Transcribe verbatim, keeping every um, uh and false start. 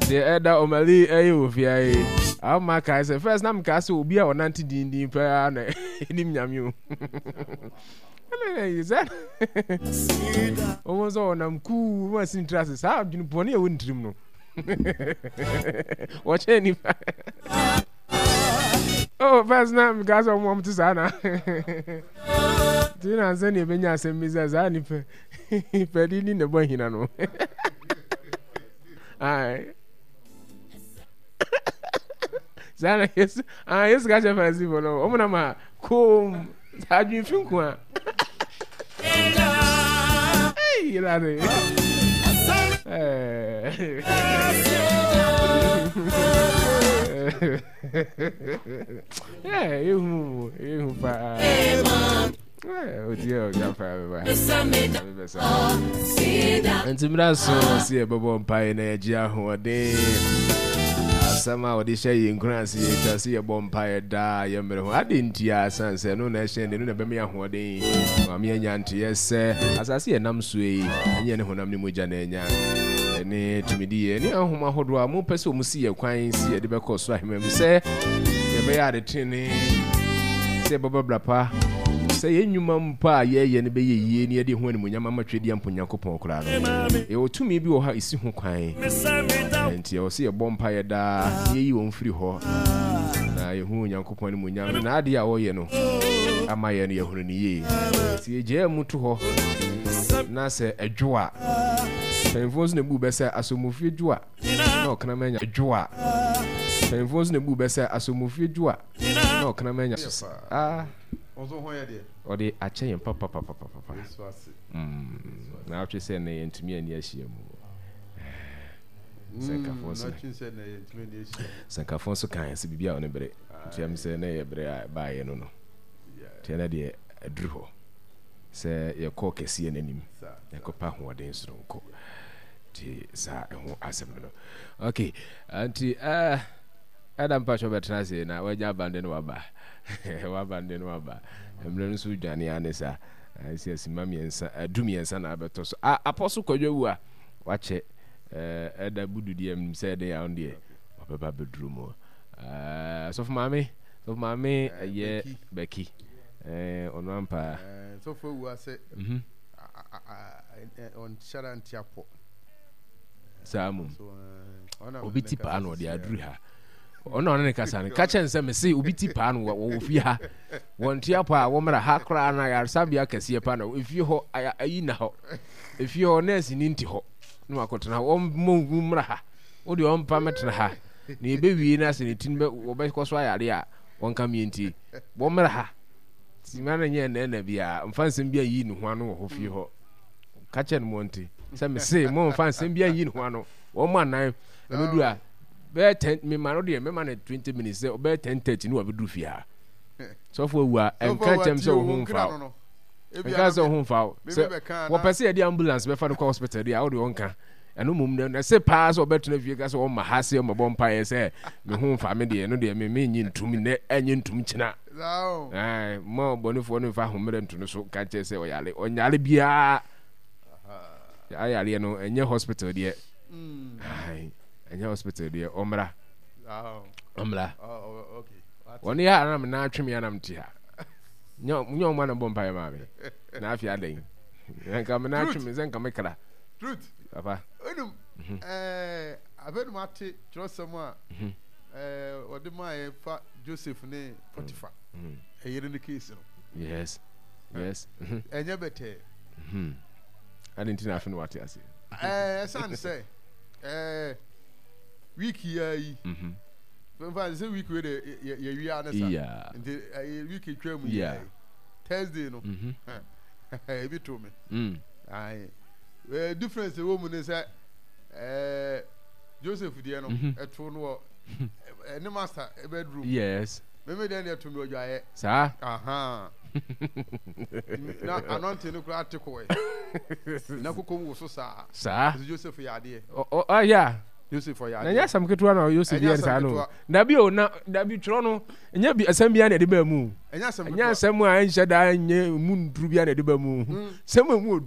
the elder Omali Ayofia. Our Maka is the first name castle be our ninety din per him yamu. Is that almost on I'm cool was interested. How do you pony a wouldn't dream no? Watch any oh, first name because I want to Sana. Do you know any Benyas and Missus Annie? Pedin in the boy, you know. Aye. Zana, yes, I just got a fancy for no. Omanama, come. How do you think? Hey, laddie. Yeah, you, you, oh dear, and to me, so see a bubble pioneer, Jaho, day. Somehow they say in Grancy, to see a bonfire die. I didn't hear sense, no nation, and never me a whole day. Mammy and Yanti, yes, sir, as I see a namsway, and yen who am Nimujanania. And to me, dear, near whom I hold one more person will see a quine, see a debacle, so I remember, say, the bay at the tinny, say Baba Brapa. Say you mum pa ye and be ye near the when when your mamma trade yam punyanko poncra. It will to me be or is who crying. And you'll see a bonfire da ye won't free ho. Now you who yanko point when young and idea or you know. Am I any who ye? See a jam to ho. Nasa a joa. Penfos ne bubessa as a movie joa. No, can I mean a joa? Penfos ne bubessa as a movie joa. No, can I mean ah. Also, why did or the Achayan papa papa papa? Now she said, nay, and to me, and yes, you Sancafonso kind to be on a break. Jam said, nay, by a no. Tell dear, a drew. Say, your cock is seeing him. A copa who are dancing on cook. Sir, who asked him. Okay, Auntie, ah, Adam Pacho Betrazi, now where you abandon Waba. Wabandon Waba. I'm learning to Johnny Anessa. I see a mammy and Dumi and San Albertos. Apostle Koyoa, watch it. Ada Budu D M said they are on the Papa bedroom. Uh, so for mammy, so mammy, a year Becky. On Rampa. So for who I said, on Sharan Tiapo. Samu. Obiti Pano, the Adriha. Oh no, no, Cassan. Catch and some say Ubiti Pan, what will be ha? One Tiapa, woman, a hackra, and I are Sabia Cassia Pano. If you ho, I are in now. If you're nurse in Intiho, no, I could now own Mumraha. What do you own Pamatraha? Ni baby in us in a timber or Becos Waya, one community. Womeraha. Simana and Enabia, and fancy be a yin one of you. Catch and Monty. Some say more fancy be a yin one. One man, nine, and do a bear tent me, my dear, me twenty minutes, or bear ten thirty, no, I would do fear. So for we are, and catch them so home foul. Because of home foul. What per se the ambulance before the hospital, the audio onka. And no mum, I say pass or better if you guys on my hassy on my bonfire, say, me home family, and no, they may mean to me, and in to Michina. Aye, more bonifone if I home to the so catch say, or Yali, or Yalibia. I know, and your hospital, dear. Aye, and your hospital, dear, Omra. Omra. Oh, okay. One year I'm now trimming and I'm tia. No, no one of bonfire, mammy. Now if you're laying, and come and out to me, then come make her. Truth, Papa. Eh, I've heard my tea, trust someone. Eh, what did my Joseph name Potiphar? A year in the case. Yes, yes. And you better. I didn't know what I say. Eh, son say, eh, wiki, mm-hmm. When I say week with a honest, yeah, a week trim, yeah, Thursday, no, a bit to me. Aye, the difference the woman is that Joseph Diano at Tono, and the master, a bedroom, yes. Maybe then you're to know your sir. Aha. Now, I'm not in a practical way. Nakuko was so sad, sir. Joseph Yadi. Oh, yeah. Joseph Yadi. Yes, I'm good to know Joseph Yadi. Nabio, now, Nabi Trono, and you be a Sambian at the Bemu. And yes, somewhere I said, I moon Trubian at the Bemu. Someone would.